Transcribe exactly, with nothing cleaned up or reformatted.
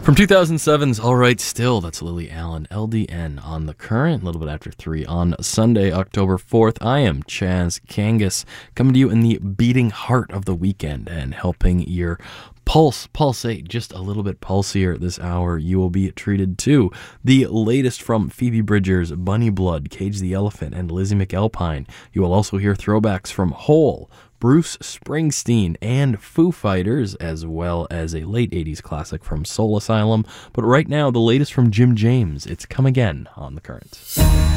From two thousand seven's All Right Still, that's Lily Allen, L D N on The Current, a little bit after three on Sunday, October fourth. I am Chaz Kangas, coming to you in the beating heart of the weekend and helping your pulse pulsate just a little bit pulsier this hour. You will be treated to the latest from Phoebe Bridgers, Bunny Blood, Cage the Elephant, and Lizzie McAlpine. You will also hear throwbacks from Hole, Bruce Springsteen, and Foo Fighters, as well as a late eighties classic from Soul Asylum. But right now, the latest from Jim James. It's Come Again on The Current.